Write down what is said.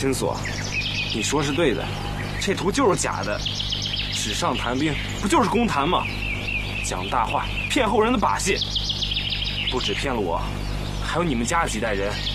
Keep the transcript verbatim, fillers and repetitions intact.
亲所，你说是对的，这图就是假的。纸上谈兵不就是公谈吗？讲大话骗后人的把戏，不止骗了我，还有你们家几代人。